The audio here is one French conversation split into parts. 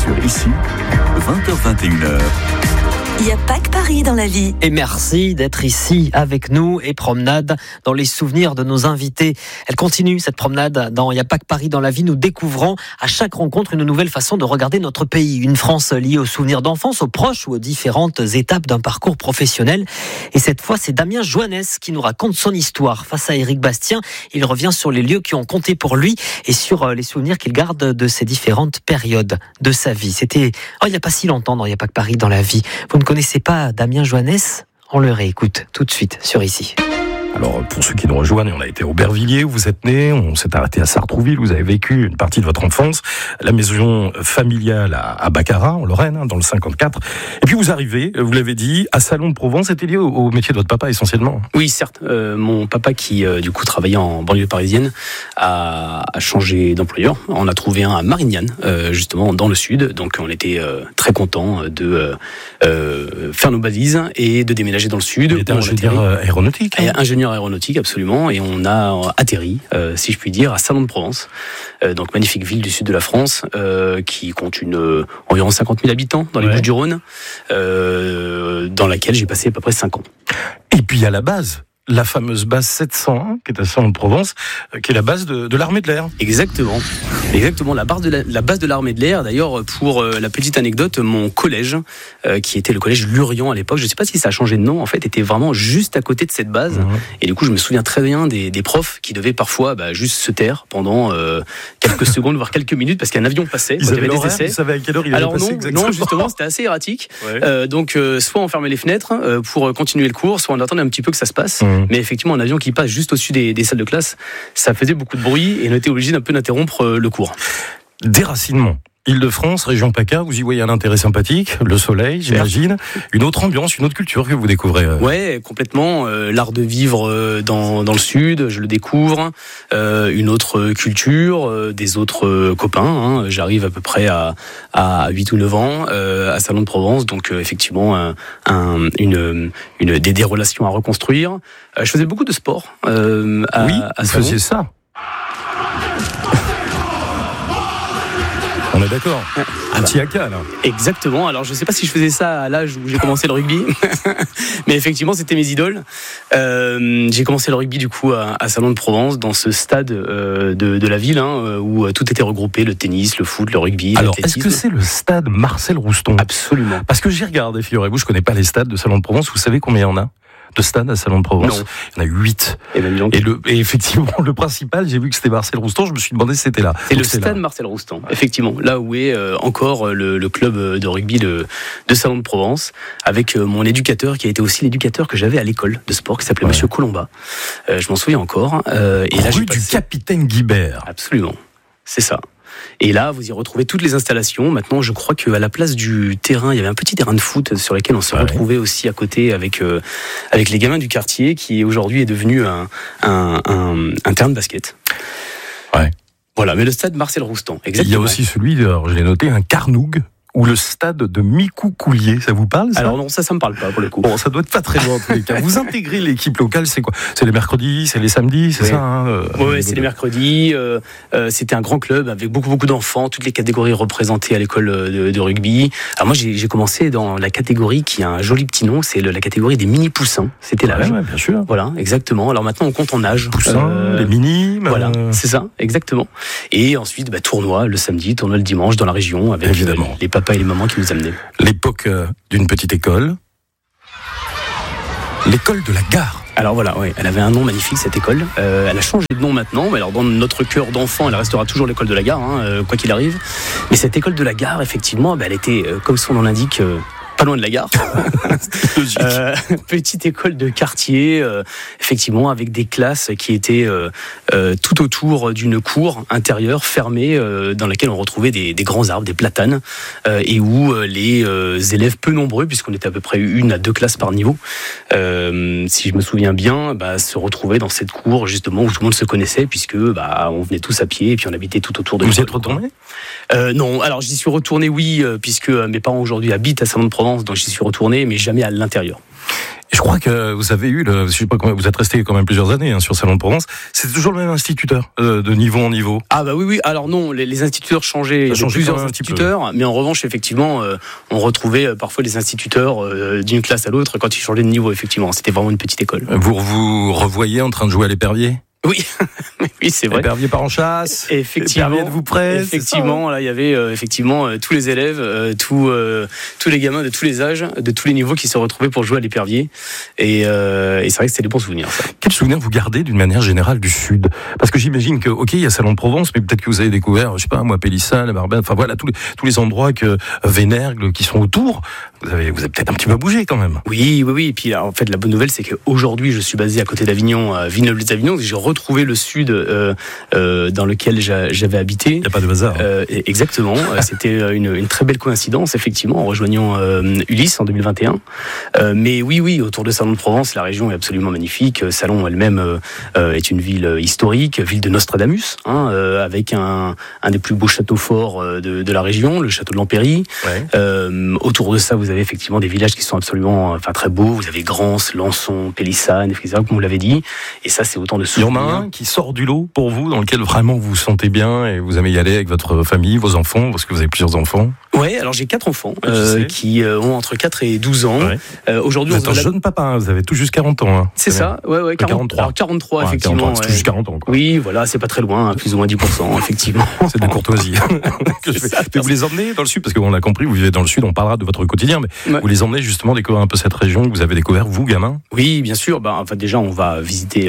sur Ici, 20h-21h. Il n'y a pas que Paris dans la vie. Et merci d'être ici avec nous et promenade dans les souvenirs de nos invités. Elle continue cette promenade dans Il n'y a pas que Paris dans la vie. Nous découvrons à chaque rencontre une nouvelle façon de regarder notre pays. Une France liée aux souvenirs d'enfance, aux proches ou aux différentes étapes d'un parcours professionnel. Et cette fois, c'est Damien Joannès qui nous raconte son histoire. Face à Éric Bastien, il revient sur les lieux qui ont compté pour lui et sur les souvenirs qu'il garde de ces différentes périodes de sa vie. C'était il n'y a pas si longtemps dans Il n'y a pas que Paris dans la vie. Vous ne connaissez pas Damien Joannès? On le réécoute tout de suite sur Ici. Alors, pour ceux qui nous rejoignent, on a été à Aubervilliers, où vous êtes né, on s'est arrêté à Sartrouville, où vous avez vécu une partie de votre enfance, la maison familiale à Baccarat, en Lorraine, dans le 54. Et puis vous arrivez, vous l'avez dit, à Salon de Provence. C'était lié au métier de votre papa, essentiellement. Oui, certes. Mon papa, qui du coup travaillait en banlieue parisienne, a changé d'employeur. On a trouvé un à Marignane, justement, dans le sud. Donc on était très contents de faire nos balises et de déménager dans le sud. Il était ingénieur aéronautique. Ingénieur aéronautique, absolument, et on a atterri, si je puis dire, à Salon de Provence, donc magnifique ville du sud de la France, qui compte environ 50 000 habitants dans les Bouches-du-Rhône, dans laquelle j'ai passé à peu près 5 ans. Et puis à la base, la fameuse base 701, qui est à Salon de Provence, qui est la base de l'armée de l'air. Exactement, la base de l'armée de l'air. D'ailleurs, pour la petite anecdote, mon collège, qui était le collège Lurian à l'époque, je ne sais pas si ça a changé de nom, en fait, était vraiment juste à côté de cette base. Et du coup, je me souviens très bien des profs qui devaient parfois juste se taire pendant quelques secondes, voire quelques minutes, parce qu'un avion passait. Ils avaient des essais. Vous savez à quelle heure il allait passer exactement? Non, justement, c'était assez erratique. Donc, soit on fermait les fenêtres pour continuer le cours, soit on attendait un petit peu que ça se passe. Mais effectivement, un avion qui passe juste au-dessus des salles de classe, ça faisait beaucoup de bruit et on était obligé d'un peu d'interrompre le cours. Déracinement. Île-de-France, région PACA, vous y voyez un intérêt sympathique, le soleil, j'imagine, une autre ambiance, une autre culture que vous découvrez. Ouais, complètement. L'art de vivre dans le sud, je le découvre. Une autre culture, des autres copains. J'arrive à peu près à 8 ou 9 ans à Salon de Provence, donc effectivement des relations à reconstruire. Je faisais beaucoup de sport. Oui, vous faisiez ça. On est d'accord. Un petit haka, là. Exactement. Alors, je ne sais pas si je faisais ça à l'âge où j'ai commencé le rugby, mais effectivement, c'était mes idoles. J'ai commencé le rugby, du coup, à Salon de Provence, dans ce stade de la ville, où tout était regroupé, le tennis, le foot, le rugby, alors, l'athlétisme. Est-ce que c'est le stade Marcel Rouston? Absolument. Parce que j'ai regardé, figurez-vous, je ne connais pas les stades de Salon de Provence. Vous savez combien il y en a de stades à Salon de Provence? Non. Il y en a 8. Et effectivement, le principal, j'ai vu que c'était Marcel Roustan, je me suis demandé si c'était là. C'est le stade Marcel Roustan, effectivement. Là où est encore le club de rugby de Salon de Provence, avec mon éducateur, qui a été aussi l'éducateur que j'avais à l'école de sport, qui s'appelait Monsieur Colomba. Je m'en souviens encore. Et là, rue du Capitaine Guibert. Absolument, c'est ça. Et là, vous y retrouvez toutes les installations. Maintenant, je crois qu'à la place du terrain, il y avait un petit terrain de foot sur lequel on se retrouvait aussi à côté avec les gamins du quartier, qui aujourd'hui est devenu un terrain de basket. Ouais. Voilà, mais le stade Marcel Roustan, exactement. Il y a aussi celui, alors je l'ai noté, un Carnoug, ou le stade de Micou-Coulier. Ça vous parle, ça? Alors non, ça me parle pas, pour le coup. Bon, ça doit être pas très loin, en tous les cas. Vous intégrez l'équipe locale, c'est quoi? C'est les mercredis, c'est les samedis, c'est ça, Oui, c'est les mercredis. C'était un grand club avec beaucoup d'enfants, toutes les catégories représentées à l'école de rugby. Alors moi, j'ai commencé dans la catégorie qui a un joli petit nom, c'est la catégorie des mini-poussins. C'était l'âge. Ouais, bien sûr. Voilà, exactement. Alors maintenant, on compte en âge. Poussins, les mini. Voilà, c'est ça, exactement. Et ensuite, tournoi le samedi, tournoi le dimanche dans la région avec les papas et les mamans qui nous amenaient. L'époque d'une petite école. L'école de la gare. Alors voilà, oui, elle avait un nom magnifique, cette école. Elle a changé de nom maintenant, mais alors dans notre cœur d'enfant, elle restera toujours l'école de la gare, quoi qu'il arrive. Mais cette école de la gare, effectivement, elle était, comme son nom l'indique, pas loin de la gare. Petite école de quartier, effectivement, avec des classes qui étaient tout autour d'une cour intérieure fermée, dans laquelle on retrouvait des grands arbres, des platanes, et où les élèves peu nombreux, puisqu'on était à peu près 1 à 2 classes par niveau, si je me souviens bien, se retrouvaient dans cette cour justement où tout le monde se connaissait, puisque on venait tous à pied et puis on habitait tout autour de. Vous y êtes retourné? Non, alors j'y suis retourné, oui, puisque mes parents aujourd'hui habitent à Salon de Provence, donc j'y suis retourné, mais jamais à l'intérieur. Et je crois que vous avez eu, je sais pas comment, vous êtes resté quand même plusieurs années sur Salon de Provence. C'est toujours le même instituteur, de niveau en niveau. Ah bah oui. Alors non, les instituteurs changeaient. Il y avait plusieurs instituteurs, mais en revanche, effectivement, on retrouvait parfois les instituteurs d'une classe à l'autre quand ils changeaient de niveau. Effectivement, c'était vraiment une petite école. Vous revoyez en train de jouer à l'épervier? Oui, c'est vrai. L'épervier part en chasse. Effectivement. L'épervier de vous près. Effectivement, là, il y avait effectivement tous les élèves, tous les gamins de tous les âges, de tous les niveaux qui se retrouvaient pour jouer à l'épervier. Et c'est vrai que c'était des bons souvenirs. Ça. Quels souvenirs vous gardez d'une manière générale du Sud? Parce que j'imagine que, ok, il y a Salon de Provence, mais peut-être que vous avez découvert, je sais pas, moi, Pélissane, Barbès, enfin voilà, tous les endroits Vénergle qui sont autour. Vous avez peut-être un petit peu bougé quand même. Oui. Et puis, en fait, la bonne nouvelle, c'est qu'aujourd'hui, je suis basé à côté d'Avignon, à Villeneuve-les-Avignon. J'ai retrouvé le Sud dans lequel j'avais habité. Il n'y a pas de hasard. Exactement. C'était une très belle coïncidence, effectivement, en rejoignant Ulysse en 2021. Mais oui, autour de Salon de Provence, la région est absolument magnifique. Salon elle-même est une ville historique, ville de Nostradamus, avec un des plus beaux châteaux forts de la région, le château de l'Empéry. Ouais. Autour de ça, vous avez effectivement des villages qui sont absolument très beaux. Vous avez Grance, Lançon, Pélissane, etc., comme vous l'avez dit. Et ça, c'est autant de souvenirs. Il y en a un qui sort du lot pour vous, dans lequel vraiment vous vous sentez bien et vous aimez y aller avec votre famille, vos enfants, parce que vous avez plusieurs enfants. Oui, alors j'ai 4 enfants qui ont entre 4 et 12 ans. Ouais. Aujourd'hui, vous êtes un jeune papa, vous avez tout juste 40 ans. C'est ça, ouais, 43. Alors 43, effectivement. 43, c'est tout juste 40 ans. Quoi. Oui, voilà, c'est pas très loin, plus ou moins 10%, effectivement. C'est de la courtoisie. Mais vous les emmenez dans le Sud, parce qu'on l'a compris, vous vivez dans le Sud, on parlera de votre quotidien, mais vous les emmenez justement découvrir un peu cette région que vous avez découvert, vous, gamin? Oui, bien sûr. Déjà, on va visiter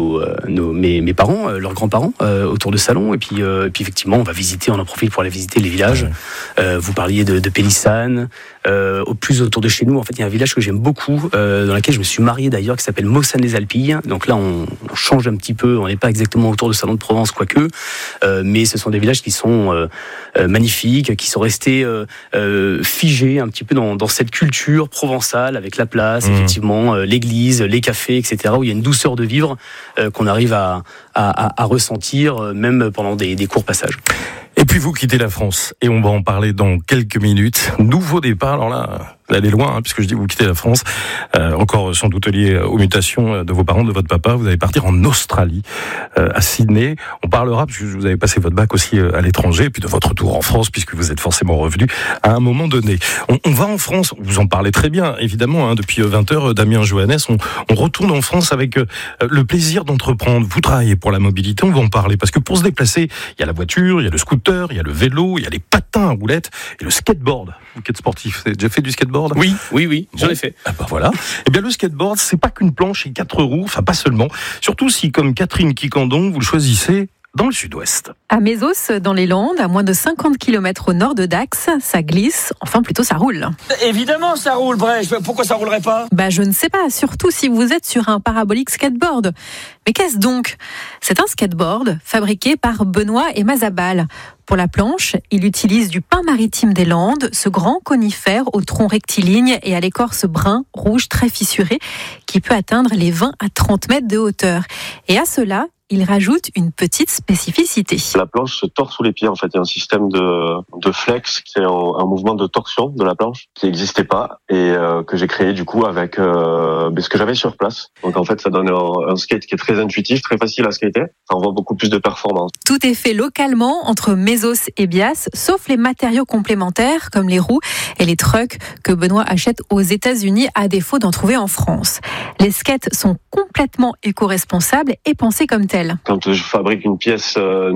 mes parents, leurs grands-parents, autour de Salon, et puis effectivement, on en profite pour aller visiter les villages. Vous parliez de Pélissane, au plus autour de chez nous. En fait, il y a un village que j'aime beaucoup, dans lequel je me suis marié d'ailleurs, qui s'appelle Mossanes-les-Alpilles. Donc là, on change un petit peu. On n'est pas exactement autour de Salon de Provence, quoique, mais ce sont des villages qui sont magnifiques, qui sont restés figés un petit peu dans cette culture provençale, avec la place, effectivement, l'église, les cafés, etc., où il y a une douceur de vivre qu'on arrive à ressentir, même pendant des courts passages. Et puis vous quittez la France, et on va en parler dans quelques minutes. Nouveau départ, alors là, vous allez loin, puisque je dis vous quittez la France, encore sans doute lié aux mutations de vos parents, de votre papa. Vous allez partir en Australie, à Sydney. On parlera, puisque vous avez passé votre bac aussi à l'étranger, et puis de votre retour en France, puisque vous êtes forcément revenu à un moment donné. On va en France, vous en parlez très bien, évidemment, depuis 20h, Damien Johannes, on retourne en France avec le plaisir d'entreprendre. Vous travaillez pour la mobilité, on va en parler, parce que pour se déplacer, il y a la voiture, il y a le scooter, il y a le vélo, il y a les patins à roulettes et le skateboard. Vous qui êtes sportif, vous avez déjà fait du skateboard? Oui, j'en ai fait. Voilà. Eh bien, le skateboard, c'est pas qu'une planche et 4 roues, enfin pas seulement. Surtout si, comme Catherine Quiquendon, vous le choisissez dans le sud-ouest. À Mésos, dans les Landes, à moins de 50 km au nord de Dax, ça glisse, enfin plutôt ça roule. Évidemment ça roule, Brèche, pourquoi ça roulerait pas? Je ne sais pas, surtout si vous êtes sur un parabolique skateboard. Mais qu'est-ce donc? C'est un skateboard fabriqué par Benoît et Mazabal. Pour la planche, il utilise du pin maritime des Landes, ce grand conifère au tronc rectiligne et à l'écorce brun, rouge, très fissuré, qui peut atteindre les 20 à 30 mètres de hauteur. Et à cela, il rajoute une petite spécificité. La planche se tord sous les pieds. En fait, il y a un système de flex qui est un mouvement de torsion de la planche qui n'existait pas et que j'ai créé du coup avec ce que j'avais sur place. Donc en fait, ça donne un skate qui est très intuitif, très facile à skater. Ça envoie beaucoup plus de performance. Tout est fait localement entre Mésos et Bias, sauf les matériaux complémentaires comme les roues et les trucks que Benoît achète aux États-Unis à défaut d'en trouver en France. Les skates sont complètement éco-responsables et pensés comme tels. Quand je fabrique une pièce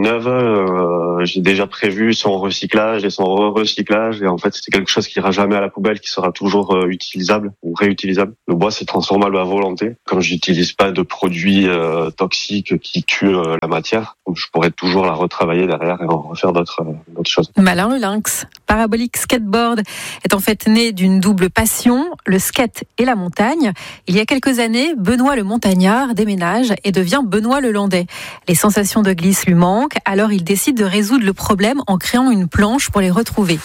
neuve, j'ai déjà prévu son recyclage et son recyclage. Et en fait, c'est quelque chose qui ira jamais à la poubelle, qui sera toujours utilisable ou réutilisable. Le bois, c'est transformable à volonté. Comme j'utilise pas de produits toxiques qui tuent la matière, donc je pourrais toujours la retravailler derrière et en refaire d'autres choses. Malin le lynx. Parabolique Skateboard est en fait né d'une double passion, le skate et la montagne. Il y a quelques années, Benoît le montagnard déménage et devient Benoît le landais. Les sensations de glisse lui manquent, alors il décide de résoudre le problème en créant une planche pour les retrouver.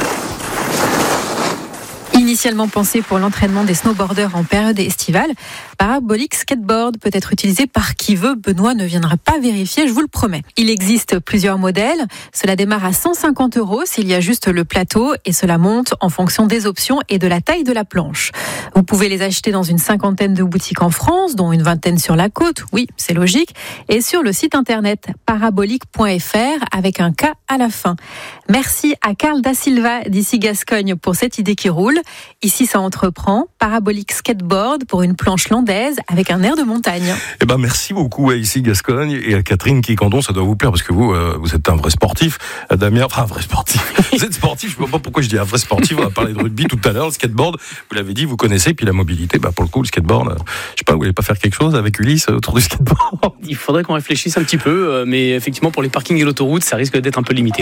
Initialement pensé pour l'entraînement des snowboarders en période estivale, Parabolic Skateboard peut être utilisé par qui veut. Benoît ne viendra pas vérifier, je vous le promets. Il existe plusieurs modèles. Cela démarre à 150 € s'il y a juste le plateau et cela monte en fonction des options et de la taille de la planche. Vous pouvez les acheter dans une 50aine de boutiques en France, dont une 20aine sur la côte. Oui, c'est logique. Et sur le site internet parabolic.fr avec un K à la fin. Merci à Carl Da Silva d'ici Gascogne pour cette idée qui roule. Ici, ça entreprend. Parabolic Skateboard pour une planche landaise avec un air de montagne. Eh ben, merci beaucoup à ici Gascogne et à Catherine Quiquendon. Ça doit vous plaire parce que vous êtes un vrai sportif. Damien, enfin, un vrai sportif. Vous êtes sportif. Je ne sais pas pourquoi je dis un vrai sportif. On a parlé de rugby tout à l'heure. Le skateboard, vous l'avez dit, vous connaissez. Puis la mobilité, pour le coup, le skateboard, je sais pas, vous voulez pas faire quelque chose avec Ulysse autour du skateboard? Il faudrait qu'on réfléchisse un petit peu, mais effectivement, pour les parkings et l'autoroute, ça risque d'être un peu limité.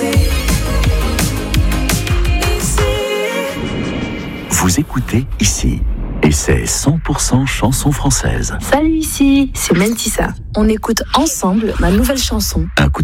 Vous écoutez ici. Et c'est 100% chanson française. Salut, ici, c'est Mentissa. On écoute ensemble ma nouvelle chanson. Un coup